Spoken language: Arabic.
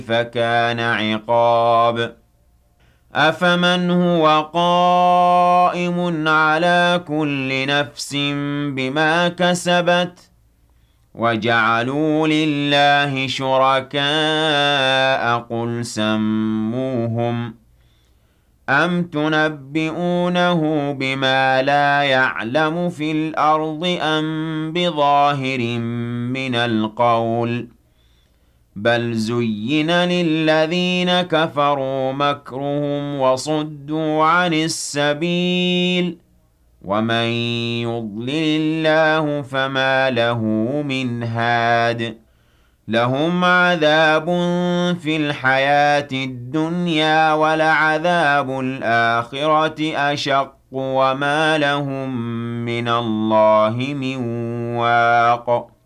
فكان عقاب أفمن هو قائم على كل نفس بما كسبت وجعلوا لله شركاء قل سموهم أم تنبئونه بما لا يعلم في الأرض أم بظاهر من القول بل زين للذين كفروا مكرهم وصدوا عن السبيل ومن يضلل الله فما له من هاد لهم عذاب في الحياة الدنيا ولعذاب الآخرة أشق وما لهم من الله من واق